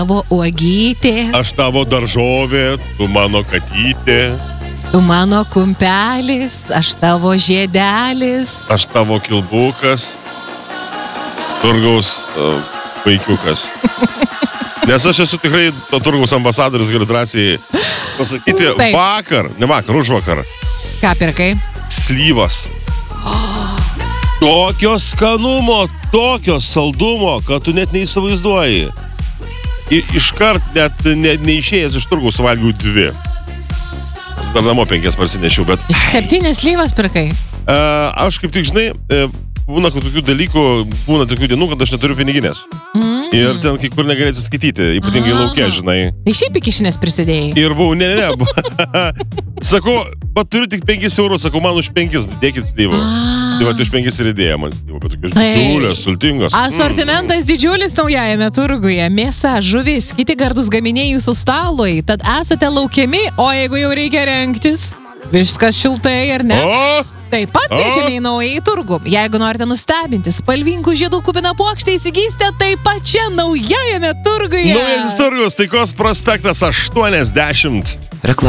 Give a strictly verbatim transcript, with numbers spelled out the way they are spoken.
tavo uogytė. Aš tavo daržovė, tu mano katytė. Tu mano kumpelis, aš tavo žiedelis. Aš tavo kilbukas. Turgaus uh, vaikiukas. Nes aš esu tikrai to turgaus ambasadorius, galiu drąsiai pasakyti. Taip. Vakar, ne vakar, už vakar. Ką pirkai? Slyvas. Tokio skanumo, tokio saldumo, kad tu net neįsivaizduoji. I, iškart net ne, neišėjęs iš turgaus suvalgiau dvi. Dar namo penkias parsinešiau, bet... Septynės slyvas pirkai? Uh, aš kaip tik, žinai, uh, būna tokių dalykų, būna tokių dienų, kad aš neturiu piniginės. Mm. Ir ten kai kur negali atsiskaityti, ypatingai lauke, žinai. Tai šiaip iki šiandien prisidėjai. Ir buvau, ne, ne, ne. Sakau, bet turiu tik penkis eurus, sakau, man už penkis, dėkit slyvų. Tai va, už penkis ir įdėjo man slyvų, bet tokios didžiulės, sultingos. Asortimentas mm. didžiulis naujajame turguje. Mėsa, žuvis, kiti gardus gaminiai jūsų stalui. Tad esate laukiami, o jeigu jau reikia rengtis, viskas šiltai, ar ne? O? Taip pat kviečiame į naująjį turgų. Jeigu norite nustebinti spalvingų žiedų kupiną puokštę, įsigysite taip pat čia naujajame turguje. Naujasis turgus, Taikos prospektas aštuoniasdešimt. Reklama.